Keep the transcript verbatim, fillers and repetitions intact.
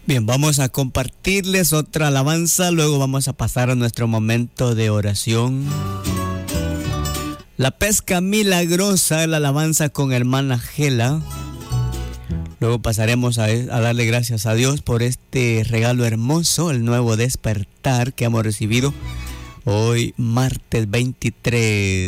Bien, vamos a compartirles otra alabanza, luego vamos a pasar a nuestro momento de oración. La pesca milagrosa, la alabanza con hermana Gela. Luego pasaremos a, a darle gracias a Dios por este regalo hermoso, el nuevo despertar que hemos recibido hoy martes veintitrés